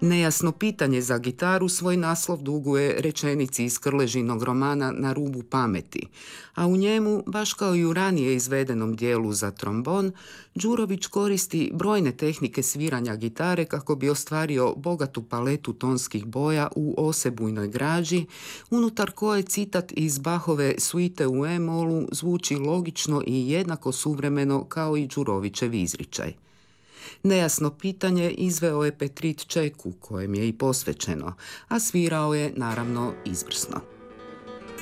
Nejasno pitanje za gitaru svoj naslov duguje rečenici iz Krležinog romana Na rubu pameti, a u njemu, baš kao i u ranije izvedenom dijelu za trombon, Đurović koristi brojne tehnike sviranja gitare kako bi ostvario bogatu paletu tonskih boja u osebujnoj građi, unutar koje citat iz Bachove suite u E-molu zvuči logično i jednako suvremeno kao i Đurovićev izričaj. Nejasno pitanje izveo je Petrit Čeku, kojem je i posvećeno, a svirao je naravno izvrsno.